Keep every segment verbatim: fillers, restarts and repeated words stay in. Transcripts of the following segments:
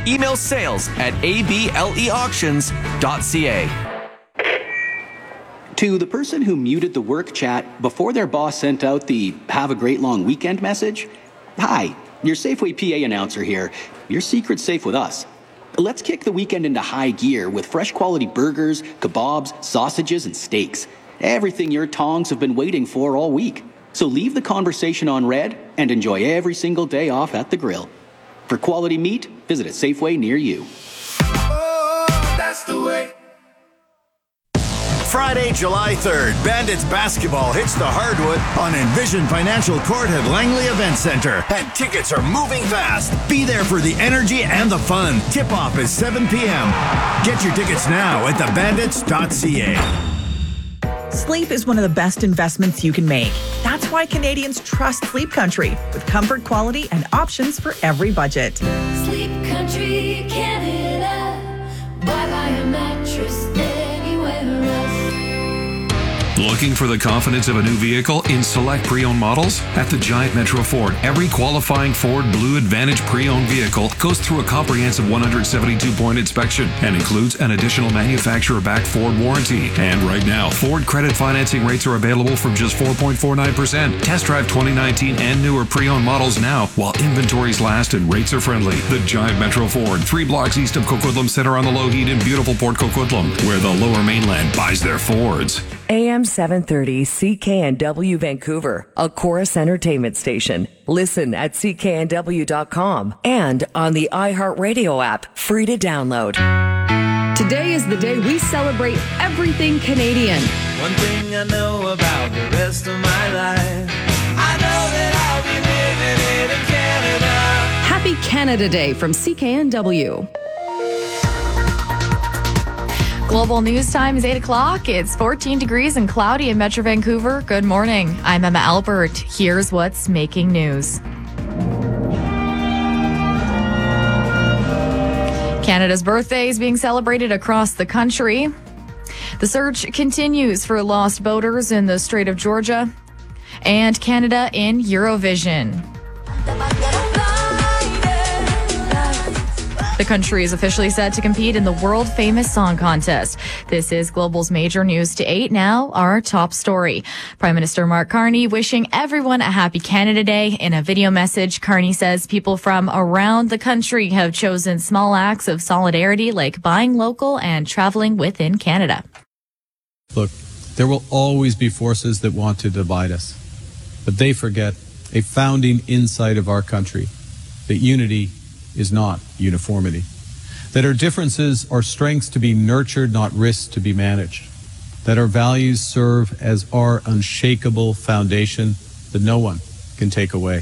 email sales at a b l e auctions dot c a. To the person who muted the work chat before their boss sent out the "Have a great long weekend" message, hi, your Safeway P A announcer here. Your secret's safe with us. Let's kick the weekend into high gear with fresh quality burgers, kebabs, sausages, and steaks. Everything your tongs have been waiting for all week. So leave the conversation on red and enjoy every single day off at the grill. For quality meat, visit a Safeway near you. Oh, that's the way. Friday, July third, Bandits basketball hits the hardwood on Envision Financial Court at Langley Event Center, and tickets are moving fast. Be there for the energy and the fun. Tip-off is seven p.m. Get your tickets now at the bandits dot c a. Sleep is one of the best investments you can make. That's why Canadians trust Sleep Country, with comfort, quality, and options for every budget. Sleep Country, Canada. Why buy a mattress anywhere else? Looking for the confidence of a new vehicle in select pre-owned models? At the Giant Metro Ford, every qualifying Ford Blue Advantage pre-owned vehicle goes through a comprehensive one hundred seventy-two point inspection and includes an additional manufacturer-backed Ford warranty. And right now, Ford credit financing rates are available from just four point four nine percent. Test drive twenty nineteen and newer pre-owned models now while inventories last and rates are friendly. The Giant Metro Ford, three blocks east of Coquitlam Center on the Lougheed in beautiful Port Coquitlam, where the Lower Mainland buys their Fords. A M seven thirty C K N W Vancouver, a Chorus Entertainment station. Listen at c k n w dot com and on the iHeartRadio app, free to download. Today is the day we celebrate everything Canadian. One thing I know about the rest of my life, I know that I'll be living it in Canada. Happy Canada Day from C K N W. Global News Time is eight o'clock. It's fourteen degrees and cloudy in Metro Vancouver. Good morning. I'm Emma Albert. Here's what's making news. Canada's birthday is being celebrated across the country. The search continues for lost boaters in the Strait of Georgia. And Canada in Eurovision. The country is officially set to compete in the world-famous song contest. This is Global's major news to eight. Now, our top story. Prime Minister Mark Carney wishing everyone a happy Canada Day. In a video message, Carney says people from around the country have chosen small acts of solidarity like buying local and traveling within Canada. Look, there will always be forces that want to divide us, but they forget a founding insight of our country, that unity is not uniformity, that our differences are strengths to be nurtured, not risks to be managed, that our values serve as our unshakable foundation that no one can take away.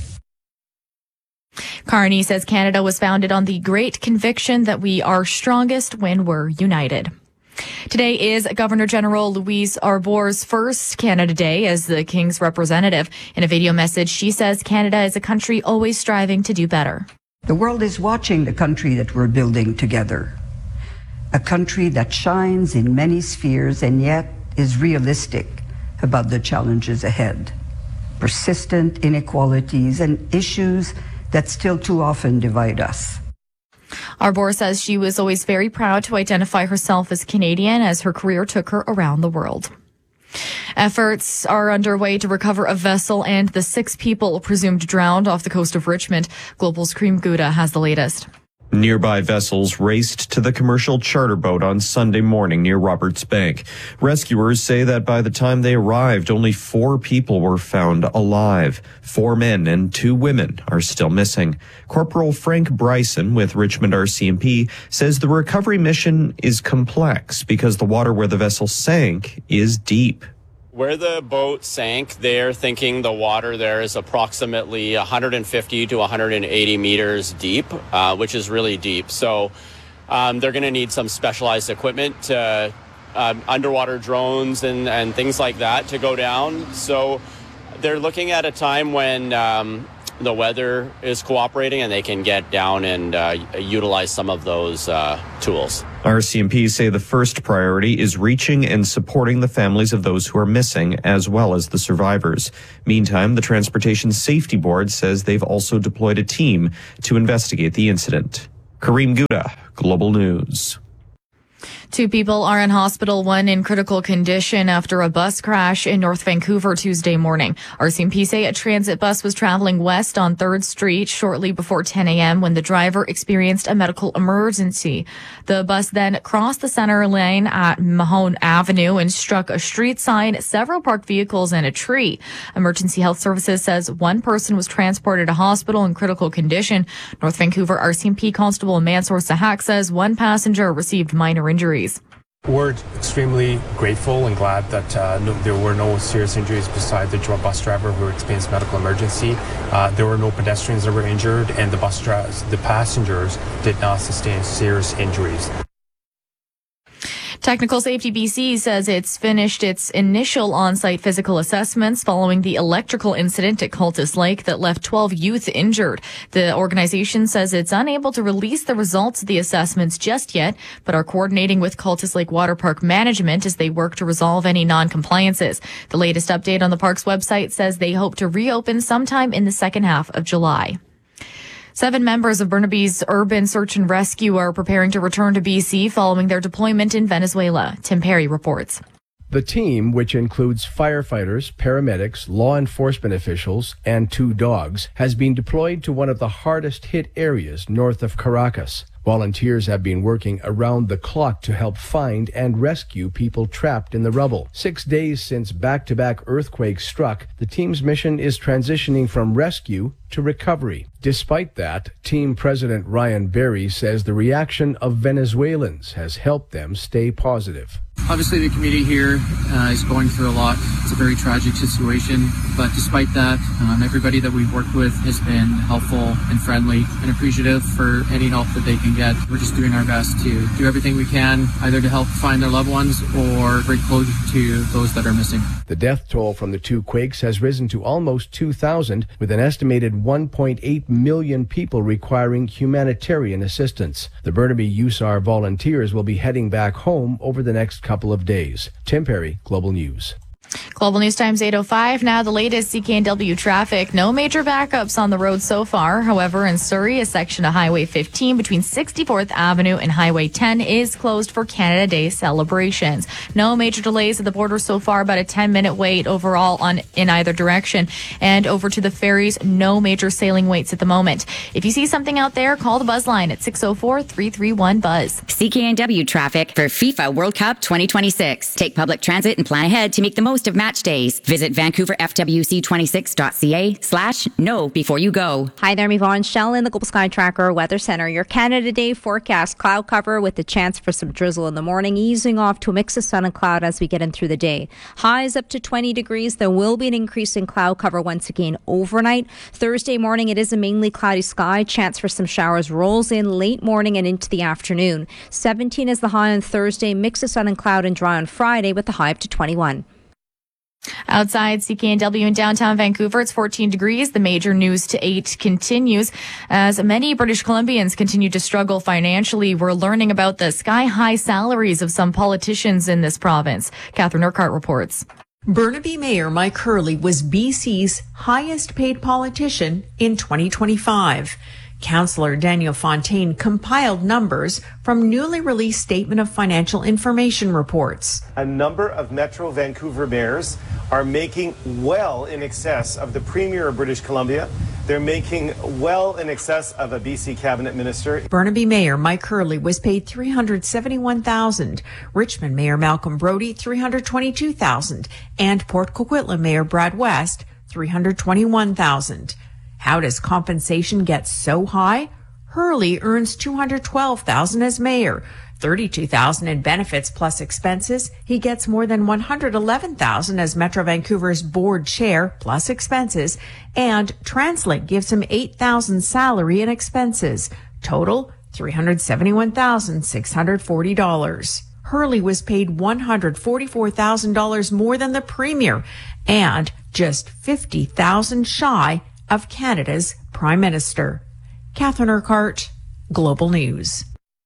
Carney says Canada was founded on the great conviction that we are strongest when we're united. Today is Governor General Louise Arbour's first Canada Day as the King's representative. In a video message, she says Canada is a country always striving to do better. The world is watching the country that we're building together. A country that shines in many spheres and yet is realistic about the challenges ahead. Persistent inequalities and issues that still too often divide us. Arbour says she was always very proud to identify herself as Canadian as her career took her around the world. Efforts are underway to recover a vessel and the six people presumed drowned off the coast of Richmond. Global's Cream Gouda has the latest. Nearby vessels raced to the commercial charter boat on Sunday morning near Roberts Bank. Rescuers say that by the time they arrived, only four people were found alive. Four men and two women are still missing. Corporal Frank Bryson with Richmond R C M P says the recovery mission is complex because the water where the vessel sank is deep. Where the boat sank, they're thinking the water there is approximately one hundred fifty to one hundred eighty meters deep, uh, which is really deep. So um, they're going to need some specialized equipment, uh, uh, underwater drones and, and things like that to go down. So they're looking at a time when um, the weather is cooperating and they can get down and uh, utilize some of those uh, tools. R C M P say the first priority is reaching and supporting the families of those who are missing, as well as the survivors. Meantime, the Transportation Safety Board says they've also deployed a team to investigate the incident. Kareem Gouda, Global News. Two people are in hospital, one in critical condition after a bus crash in North Vancouver Tuesday morning. R C M P say a transit bus was traveling west on third Street shortly before ten a.m. when the driver experienced a medical emergency. The bus then crossed the center lane at Mahone Avenue and struck a street sign, several parked vehicles, and a tree. Emergency Health Services says one person was transported to hospital in critical condition. North Vancouver R C M P Constable Mansour Sahak says one passenger received minor injuries. We're extremely grateful and glad that uh, no, there were no serious injuries besides the bus driver who experienced medical emergency. Uh, there were no pedestrians that were injured, and the bus dri- the passengers did not sustain serious injuries. Technical Safety B C says it's finished its initial on-site physical assessments following the electrical incident at Cultus Lake that left twelve youth injured. The organization says it's unable to release the results of the assessments just yet, but are coordinating with Cultus Lake Water Park Management as they work to resolve any non-compliances. The latest update on the park's website says they hope to reopen sometime in the second half of July. Seven members of Burnaby's Urban Search and Rescue are preparing to return to B C following their deployment in Venezuela. Tim Perry reports. The team, which includes firefighters, paramedics, law enforcement officials, and two dogs, has been deployed to one of the hardest hit areas north of Caracas. Volunteers have been working around the clock to help find and rescue people trapped in the rubble. Six days since back-to-back earthquakes struck, the team's mission is transitioning from rescue to recovery. Despite that, team president Ryan Berry says the reaction of Venezuelans has helped them stay positive. Obviously, the community here uh, is going through a lot. It's a very tragic situation, but despite that, um, everybody that we've worked with has been helpful and friendly and appreciative for any help that they can get. We're just doing our best to do everything we can, either to help find their loved ones or bring closure to those that are missing. The death toll from the two quakes has risen to almost two thousand, with an estimated one point eight million people requiring humanitarian assistance. The Burnaby U S A R volunteers will be heading back home over the next couple of days. Tim Perry, Global News. Global News Times eight oh five. Now the latest C K N W traffic. No major backups on the road so far. However, in Surrey, a section of Highway fifteen between sixty-fourth Avenue and Highway ten is closed for Canada Day celebrations. No major delays at the border so far. About a ten minute wait overall on in either direction. And over to the ferries, no major sailing waits at the moment. If you see something out there, call the Buzz line at six oh four, three three one, BUZZ. C K N W traffic for FIFA World Cup twenty twenty-six. Take public transit and plan ahead to make the most of match days. Visit Vancouver F W C twenty-six dot C A slash know before you go. Hi there, I'm Yvonne Shell in the Global Sky Tracker Weather Center. Your Canada Day forecast: cloud cover with the chance for some drizzle in the morning, easing off to a mix of sun and cloud as we get in through the day. Highs up to twenty degrees. There will be an increase in cloud cover once again overnight. Thursday morning, it is a mainly cloudy sky. Chance for some showers rolls in late morning and into the afternoon. seventeen is the high on Thursday, mix of sun and cloud and dry on Friday with the high up to twenty-one. Outside C K N W in downtown Vancouver, it's fourteen degrees. The major news to eight continues as many British Columbians continue to struggle financially. We're learning about the sky-high salaries of some politicians in this province. Catherine Urquhart reports. Burnaby Mayor Mike Hurley was B C's highest paid politician in twenty twenty-five. Councillor Daniel Fontaine compiled numbers from newly released Statement of Financial Information reports. A number of Metro Vancouver mayors are making well in excess of the Premier of British Columbia. They're making well in excess of a B C cabinet minister. Burnaby Mayor Mike Hurley was paid three hundred seventy-one thousand dollars, Richmond Mayor Malcolm Brody three hundred twenty-two thousand dollars, and Port Coquitlam Mayor Brad West three hundred twenty-one thousand dollars. How does compensation get so high? Hurley earns two hundred twelve thousand dollars as mayor, thirty-two thousand dollars in benefits plus expenses. He gets more than one hundred eleven thousand dollars as Metro Vancouver's board chair plus expenses, and Translink gives him eight thousand dollars salary and expenses. Total three hundred seventy-one thousand six hundred forty dollars. Hurley was paid one hundred forty-four thousand dollars more than the Premier and just fifty thousand dollars shy of Canada's Prime Minister. Catherine Urquhart, Global News.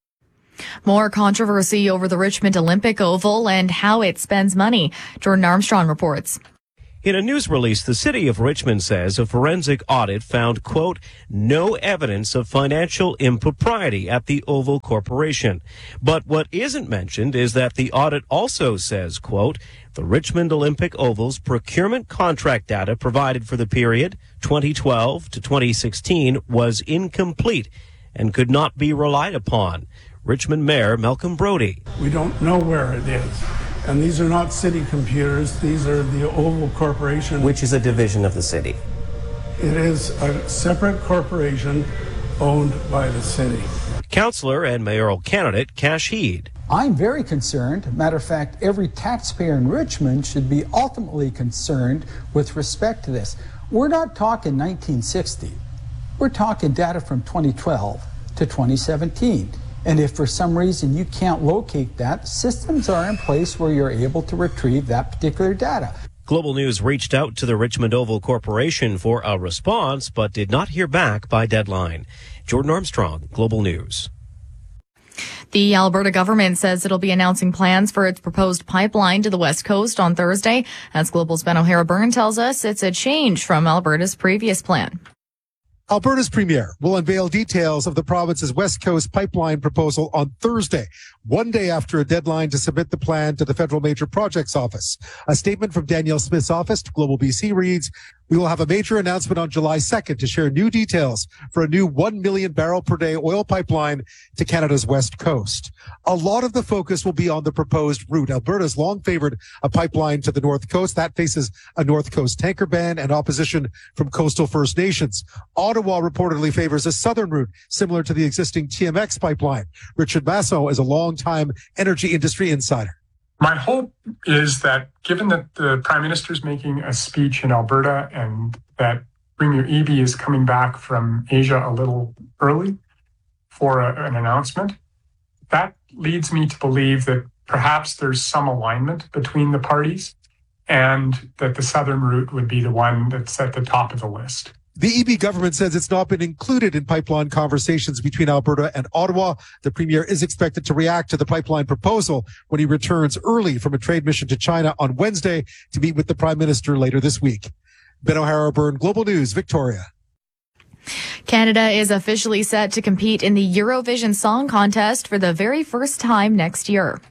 More controversy over the Richmond Olympic Oval and how it spends money. Jordan Armstrong reports. In a news release, the city of Richmond says a forensic audit found, quote, no evidence of financial impropriety at the Oval Corporation. But what isn't mentioned is that the audit also says, quote, the Richmond Olympic Oval's procurement contract data provided for the period twenty twelve to twenty sixteen was incomplete and could not be relied upon. Richmond Mayor Malcolm Brody. We don't know where it is. And these are not city computers. These are the Oval Corporation. Which is a division of the city. It is a separate corporation owned by the city. Councillor and mayoral candidate Kash Heed. I'm very concerned. Matter of fact, every taxpayer in Richmond should be ultimately concerned with respect to this. We're not talking nineteen sixty. We're talking data from twenty twelve to twenty seventeen. And if for some reason you can't locate that, systems are in place where you're able to retrieve that particular data. Global News reached out to the Richmond Oval Corporation for a response, but did not hear back by deadline. Jordan Armstrong, Global News. The Alberta government says it'll be announcing plans for its proposed pipeline to the West Coast on Thursday. As Global's Ben O'Hara-Byrne tells us, it's a change from Alberta's previous plan. Alberta's premier will unveil details of the province's West Coast pipeline proposal on Thursday, one day after a deadline to submit the plan to the Federal Major Projects Office. A statement from Danielle Smith's office to Global B C reads, we will have a major announcement on July second to share new details for a new one million barrel per day oil pipeline to Canada's West Coast. A lot of the focus will be on the proposed route. Alberta's long favored a pipeline to the North Coast. That faces a North Coast tanker ban and opposition from coastal First Nations. Ottawa reportedly favors a southern route similar to the existing T M X pipeline. Richard Masson is a long-time energy industry insider. My hope is that given that the Prime Minister is making a speech in Alberta and that Premier Eby is coming back from Asia a little early for a, an announcement, that leads me to believe that perhaps there's some alignment between the parties and that the southern route would be the one that's at the top of the list. The Eby government says it's not been included in pipeline conversations between Alberta and Ottawa. The premier is expected to react to the pipeline proposal when he returns early from a trade mission to China on Wednesday to meet with the Prime Minister later this week. Ben O'Hara-Byrne, Global News, Victoria. Canada is officially set to compete in the Eurovision Song Contest for the very first time next year.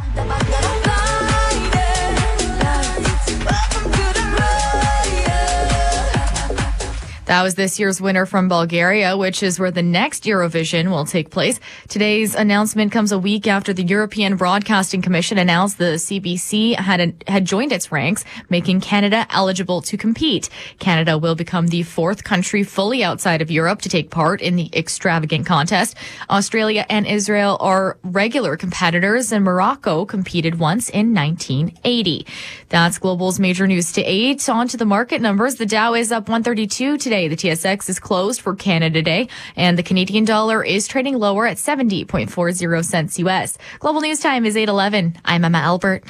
That was this year's winner from Bulgaria, which is where the next Eurovision will take place. Today's announcement comes a week after the European Broadcasting Commission announced the C B C had a, had joined its ranks, making Canada eligible to compete. Canada will become the fourth country fully outside of Europe to take part in the extravagant contest. Australia and Israel are regular competitors, and Morocco competed once in nineteen eighty. That's Global's major news to eight. On to the market numbers. The Dow is up one thirty-two today. The T S X is closed for Canada Day, and the Canadian dollar is trading lower at seventy point four zero cents U S. Global News Time is eight eleven. I'm Emma Albert.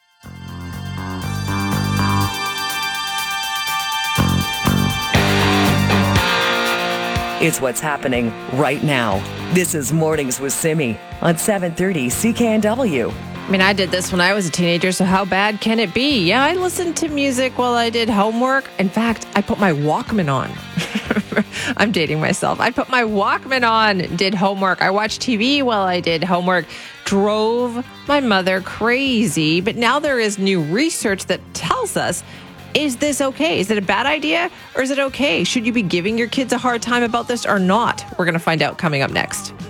It's what's happening right now. This is Mornings with Simi on seven thirty C K N W. I mean, I did this when I was a teenager, so how bad can it be? Yeah, I listened to music while I did homework. In fact, I put my Walkman on. I'm dating myself. I put my Walkman on, did homework. I watched T V while I did homework, drove my mother crazy. But now there is new research that tells us, is this okay? Is it a bad idea or is it okay? Should you be giving your kids a hard time about this or not? We're going to find out coming up next.